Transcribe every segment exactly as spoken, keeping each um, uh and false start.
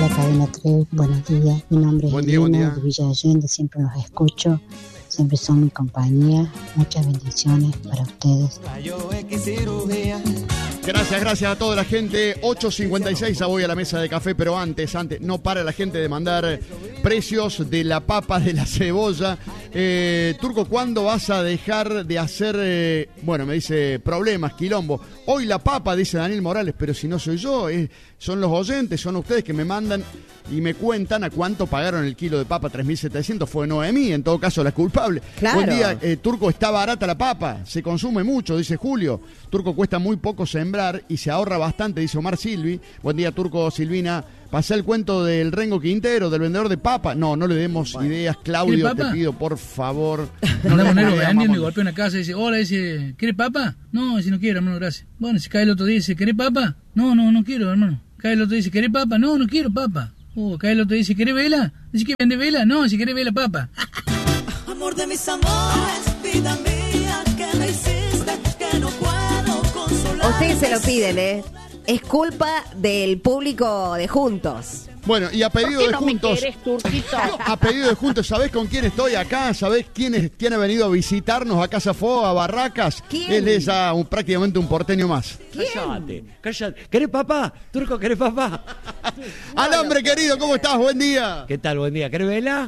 La cadena tres, buenos días. Mi nombre es Buen día, buen Elena día. de Villa Allende, siempre los escucho, siempre son mi compañía. Muchas bendiciones para ustedes. Gracias, gracias a toda la gente. ocho cincuenta y seis, ya voy a la mesa de café, pero antes, antes, no para la gente de mandar precios de la papa, de la cebolla. Eh, Turco, ¿cuándo vas a dejar de hacer, eh, bueno, me dice, problemas, quilombo? Hoy la papa, dice Daniel Morales, pero si no soy yo, eh, son los oyentes, son ustedes que me mandan y me cuentan a cuánto pagaron el kilo de papa, tres mil setecientos, fue Noemí, en todo caso la culpable. Claro. Buen día, eh, Turco, está barata la papa, se consume mucho, dice Julio. Turco, cuesta muy poco sembrar y se ahorra bastante, dice Omar Silvi. Buen día, Turco, Silvina. Pasé el cuento del Rengo Quintero, del vendedor de papa. No, no le demos bueno. ideas, Claudio, te pido, por favor. No le monero vendiendo y golpea una casa y dice, hola, dice, ¿quiere papa? No, dice, no quiero, hermano, gracias. Bueno, si cae el otro día y dice, ¿querés papa? No, no, no quiero, hermano. Cae el otro día y dice, ¿querés papa? No, no quiero papa. Oh, cae el otro día y dice, ¿querés vela? Dice que vende vela. No, si querés vela, papa. Amor de mis amores, vida mía, que me hiciste, que no puedo consolar. Ustedes se lo piden, ¿eh? Es culpa del público de Juntos. Bueno, y a pedido de no Juntos. Me querés, Turquito? A pedido de Juntos, ¿sabés con quién estoy acá? ¿Sabés quién, es, quién ha venido a visitarnos a Casa Fo, a Barracas? ¿Quién? Él es ya un, prácticamente un porteño más. Cállate, cállate. ¿Querés papá? Turco, ¿querés papá? Alambre, querido, ¿cómo estás? Buen día. ¿Qué tal? Buen día. ¿Querés vela?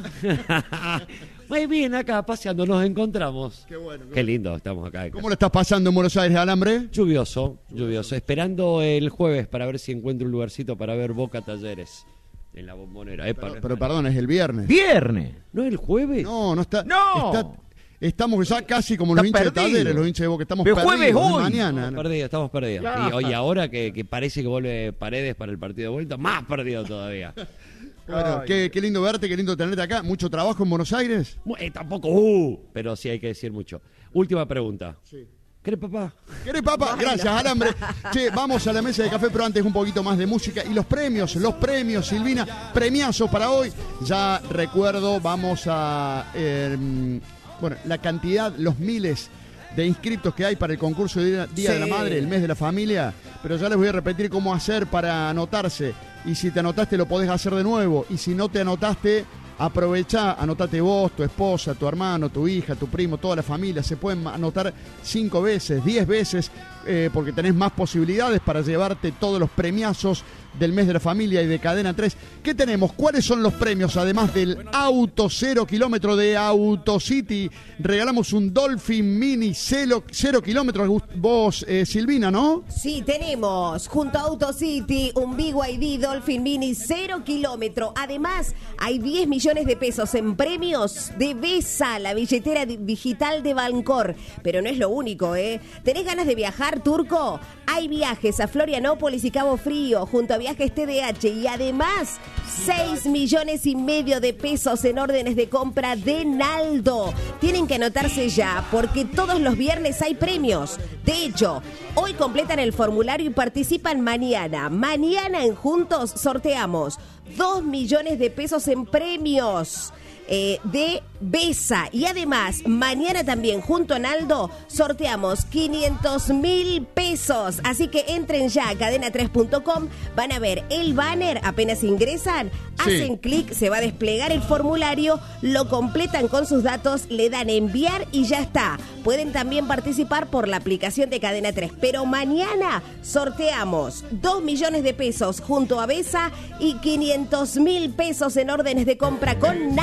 Muy bien, acá paseando nos encontramos. Qué bueno. Qué, qué lindo, estamos acá. ¿Cómo lo estás pasando en Buenos Aires, Alambre? Lluvioso, lluvioso. Esperando el jueves para ver si encuentro un lugarcito para ver Boca Talleres en la Bombonera. Eh, Pero, para... pero perdón, es el viernes. ¿Viernes? ¿No es el jueves? No, no está. ¡No! Está, estamos ya casi como los Está hinchas perdido. de Talleres, los hinchas de Boca. Estamos Pero perdidos. jueves no es hoy. mañana. Estamos ¿no? perdidos, estamos perdidos. Ya. Y hoy ahora que, que parece que vuelve Paredes para el partido de vuelta, más perdido todavía. Bueno, qué, qué lindo verte, qué lindo tenerte acá. ¿Mucho trabajo en Buenos Aires? Eh, tampoco, uh, pero sí hay que decir mucho. Última pregunta. Sí. ¿Querés papá? ¿Querés, papá? Gracias, Alambre. Che, vamos a la mesa de café, pero antes un poquito más de música. Y los premios, los premios, Silvina, premiazo para hoy. Ya recuerdo, vamos a... Eh, bueno, la cantidad, los miles de inscriptos que hay para el concurso de Día, Día Sí. de la Madre, el mes de la familia. Pero ya les voy a repetir cómo hacer para anotarse. Y si te anotaste, lo podés hacer de nuevo. Y si no te anotaste... Aprovechá, anotate vos, tu esposa, tu hermano, tu hija, tu primo, toda la familia. Se pueden anotar cinco veces, diez veces, eh, porque tenés más posibilidades para llevarte todos los premiazos del mes de la familia y de Cadena tres. ¿Qué tenemos? ¿Cuáles son los premios? Además del auto cero kilómetro de AutoCity, regalamos un Dolphin Mini cero, cero kilómetros. Vos, eh, Silvina, ¿no? Sí, tenemos junto a AutoCity un B Y D Dolphin Mini cero kilómetro. Además, hay diez millones de pesos en premios de Vesa, la billetera digital de Bancor. Pero no es lo único, ¿eh? ¿Tenés ganas de viajar, Turco? Hay viajes a Florianópolis y Cabo Frío junto a Viajes T D H y además seis millones y medio de pesos en órdenes de compra de Naldo. Tienen que anotarse ya porque todos los viernes hay premios. De hecho, hoy completan el formulario y participan mañana. Mañana en Juntos sorteamos dos millones de pesos en premios. Eh, de Besa. Y además, mañana también, junto a Naldo, sorteamos quinientos mil pesos. Así que entren ya a cadena tres punto com, van a ver el banner, apenas ingresan, Sí. hacen clic, se va a desplegar el formulario, lo completan con sus datos, le dan enviar y ya está. Pueden también participar por la aplicación de Cadena tres. Pero mañana sorteamos dos millones de pesos junto a Besa y quinientos mil pesos en órdenes de compra con Naldo.